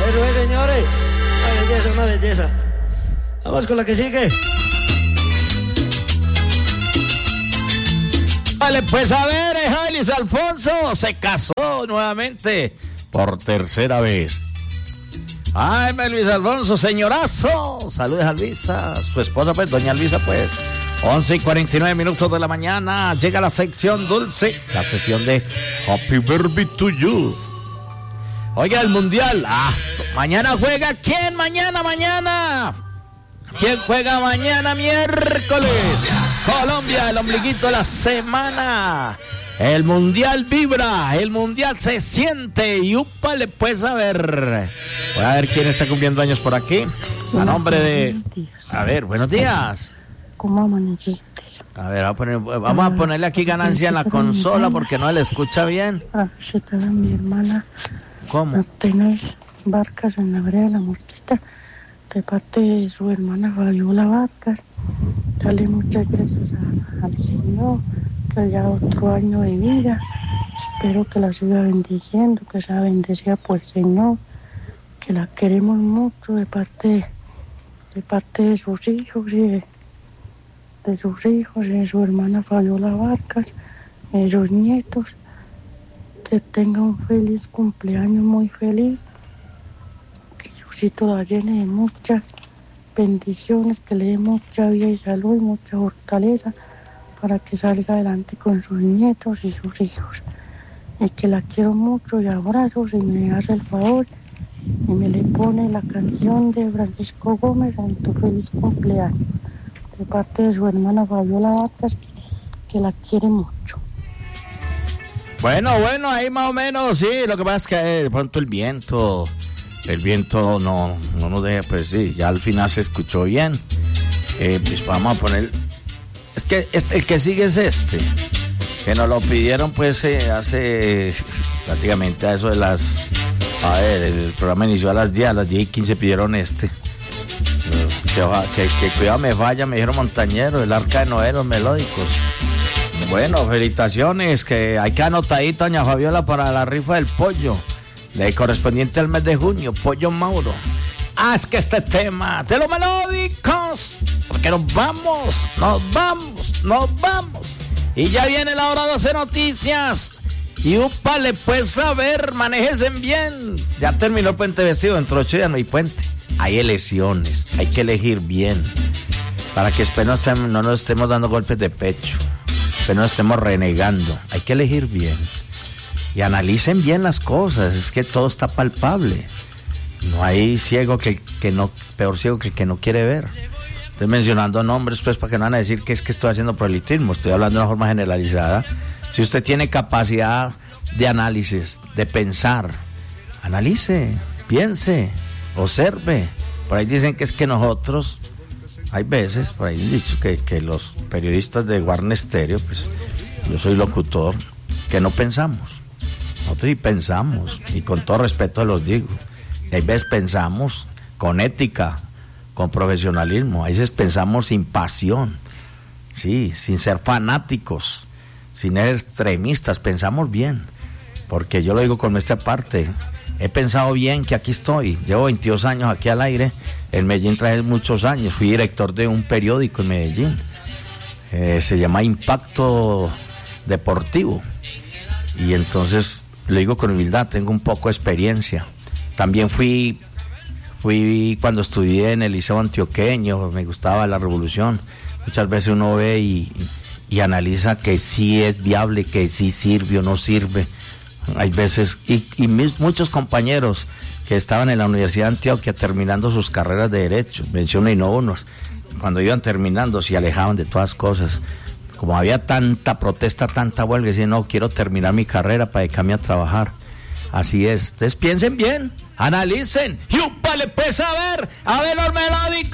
Eso es, señores. Una belleza. Vamos con la que sigue. Vale, pues a ver, Luis Alfonso se casó nuevamente por tercera vez. Ay, Luis Alfonso, señorazo. Saludos a Luisa, su esposa, pues, doña Luisa, pues. 11:49 de la mañana. Llega la sección dulce, la sesión de Happy Birthday to You. Oiga, el mundial. Mañana juega. ¿Quién? Mañana. ¿Quién juega mañana miércoles? Colombia, el ombliguito de la semana. El mundial vibra, el mundial se siente. Y úpale, pues, a ver. Voy a ver quién está cumpliendo años por aquí. A nombre de... A ver, buenos días. ¿Cómo amaneciste? A ver, vamos a ponerle aquí ganancia en la consola porque no le escucha bien. Se te da mi hermana. ¿Cómo? Martínez Vargas en la vereda de la Mosquita, de parte de su hermana Fabiola Vargas. Dale muchas gracias al Señor, que haya otro año de vida. Espero que la siga bendiciendo, que sea bendecida por el Señor, que la queremos mucho de parte de sus hijos y de su hermana Fabiola Vargas, de sus nietos. Que tenga un feliz cumpleaños, muy feliz, que Diosito la llene de muchas bendiciones, que le dé mucha vida y salud y mucha fortaleza para que salga adelante con sus nietos y sus hijos, y que la quiero mucho y abrazos, y me hace el favor y me le pone la canción de Francisco Gómez en tu feliz cumpleaños, de parte de su hermana Fabiola Vargas, que la quiere mucho. Bueno, ahí más o menos, sí, lo que pasa es que de pronto el viento no nos deja, pues sí, ya al final se escuchó bien. Pues vamos a poner, es que el que sigue es que nos lo pidieron pues hace prácticamente a eso de el programa inició a las 10:15 pidieron que cuidado me falla, me dijeron Montañero, el Arca de Noé, los melódicos. Bueno, felicitaciones, que hay que anotadito, doña Fabiola, para la rifa del pollo, correspondiente al mes de junio, Pollo Mauro. Es que este tema de los melódicos, porque nos vamos. Y ya viene la hora 12 noticias. Y úpale, pues a ver, manéjense bien. Ya terminó el puente vestido, dentro de 8 días no hay puente. Hay elecciones, hay que elegir bien, para que después no nos estemos dando golpes de pecho. Que no estemos renegando, hay que elegir bien y analicen bien las cosas, es que todo está palpable, no hay ciego peor ciego que el que no quiere ver. Estoy mencionando nombres pues para que no van a decir que es que estoy haciendo proselitismo, estoy hablando de una forma generalizada. Si usted tiene capacidad de análisis, de pensar, analice, piense, observe. Por ahí dicen que es que nosotros, hay veces, por ahí han dicho que los periodistas de Warner Stereo, pues yo soy locutor, que no pensamos. Nosotros sí pensamos, y con todo respeto los digo. Y hay veces pensamos con ética, con profesionalismo, hay veces pensamos sin pasión, sí, sin ser fanáticos, sin ser extremistas, pensamos bien. Porque yo lo digo con esta parte, he pensado bien que aquí estoy, llevo 22 años aquí al aire. En Medellín traje muchos años, fui director de un periódico en Medellín, se llama Impacto Deportivo, y entonces lo digo con humildad, tengo un poco de experiencia. También fui cuando estudié en el Liceo Antioqueño, me gustaba la revolución. Muchas veces uno ve y analiza que sí es viable, que sí sirve o no sirve. Hay veces, y muchos compañeros que estaban en la Universidad de Antioquia terminando sus carreras de Derecho, menciono y no unos, cuando iban terminando se alejaban de todas cosas. Como había tanta protesta, tanta huelga, decían, no, quiero terminar mi carrera para dedicarme a trabajar. Así es. Entonces piensen bien, analicen, y úpale pues a ver los melódicos.